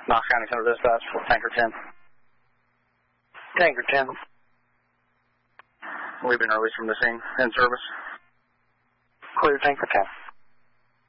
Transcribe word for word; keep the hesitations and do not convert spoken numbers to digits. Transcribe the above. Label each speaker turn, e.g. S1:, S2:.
S1: Knox County Center Dispatch for Tanker ten.
S2: Tanker ten.
S1: We've been released from the scene. In service.
S2: Clear Tanker ten.